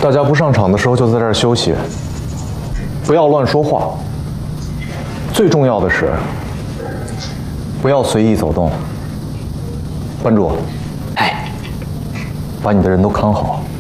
大家不上场的时候就在这儿休息，不要乱说话。最重要的是，不要随意走动。关主， 哎， 把你的人都看好。